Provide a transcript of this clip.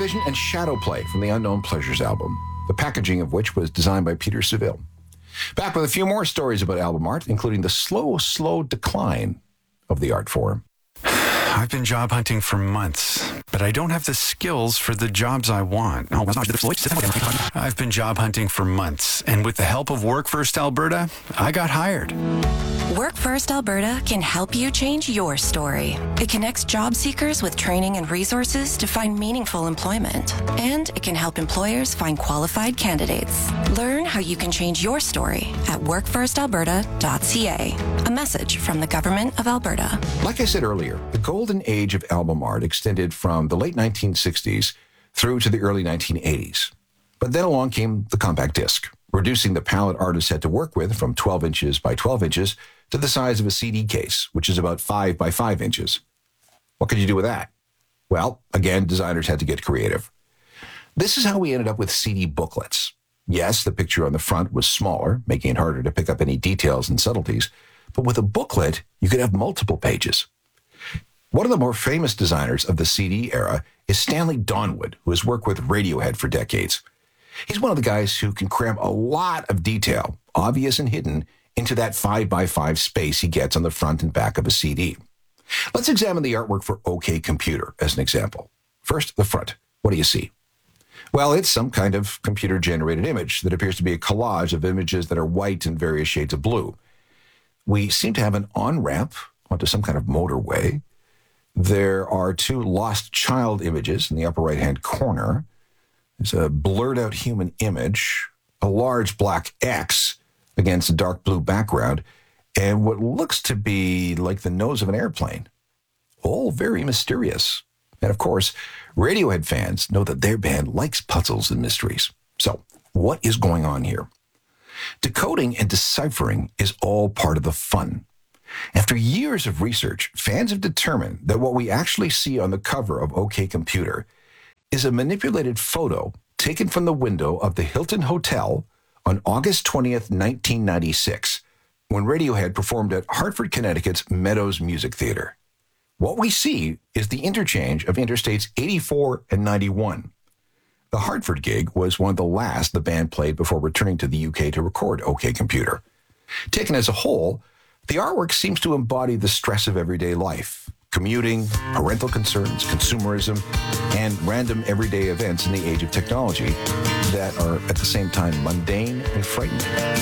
Division and Shadow Play from the Unknown Pleasures album, the packaging of which was designed by Peter Seville. Back with a few more stories about album art, including the slow decline of the art form. I've been job hunting for months, but I don't have the skills for the jobs I want. I've been job hunting for months, and with the help of Work First Alberta, I got hired. Work First Alberta can help you change your story. It connects job seekers with training and resources to find meaningful employment. And it can help employers find qualified candidates. Learn how you can change your story at workfirstalberta.ca. A message from the Government of Alberta. Like I said earlier, the golden age of album art extended from the late 1960s through to the early 1980s. But then along came the compact disc, reducing the palette artists had to work with from 12 inches by 12 inches to the size of a CD case, which is about 5 by 5 inches. What could you do with that? Well, again, designers had to get creative. This is how we ended up with CD booklets. Yes, the picture on the front was smaller, making it harder to pick up any details and subtleties, but with a booklet, you could have multiple pages. One of the more famous designers of the CD era is Stanley Donwood, who has worked with Radiohead for decades. He's one of the guys who can cram a lot of detail, obvious and hidden, into that 5 by 5 space he gets on the front and back of a CD. Let's examine the artwork for OK Computer as an example. First, the front. What do you see? Well, it's some kind of computer-generated image that appears to be a collage of images that are white and various shades of blue. We seem to have an on-ramp onto some kind of motorway. There are 2 lost child images in the upper right-hand corner. There's a blurred-out human image, a large black X against a dark blue background, and what looks to be like the nose of an airplane. All very mysterious. And of course, Radiohead fans know that their band likes puzzles and mysteries. So, what is going on here? Decoding and deciphering is all part of the fun. After years of research, fans have determined that what we actually see on the cover of OK Computer is a manipulated photo taken from the window of the Hilton Hotel on August 20th, 1996, when Radiohead performed at Hartford, Connecticut's Meadows Music Theater. What we see is the interchange of Interstates 84 and 91. The Hartford gig was one of the last the band played before returning to the UK to record OK Computer. Taken as a whole, the artwork seems to embody the stress of everyday life, commuting, parental concerns, consumerism, and random everyday events in the age of technology that are at the same time mundane and frightening.